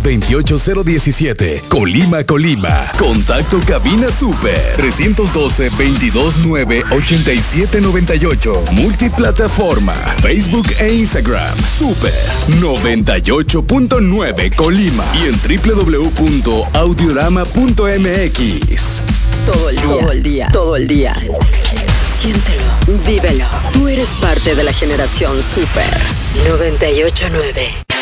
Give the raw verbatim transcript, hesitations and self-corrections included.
veintiocho cero diecisiete. Colima, Colima. Contacto Cabina Super. trescientos doce, veintidós nueve, ochenta y siete noventa y ocho. Multiplataforma. Facebook e Instagram. Super noventa y ocho punto nueve Colima. Y en doble u doble u doble u punto audiorama punto m x. Todo el día, todo el día, todo el día. Siéntelo, vívelo. Tú eres parte de la generación Super noventa y ocho punto nueve.